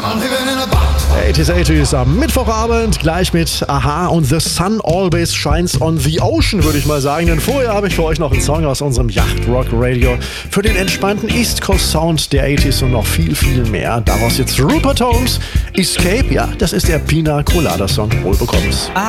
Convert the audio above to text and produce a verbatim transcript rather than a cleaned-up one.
achtziger achtziger am Mittwochabend, gleich mit Aha und The Sun Always Shines on the Ocean, würde ich mal sagen. Denn vorher habe ich für euch noch einen Song aus unserem Yacht Rock Radio für den entspannten East Coast Sound der achtziger und noch viel, viel mehr. Daraus jetzt Rupert Holmes, Escape, ja, das ist der Pina Colada Song. Wohl bekommens.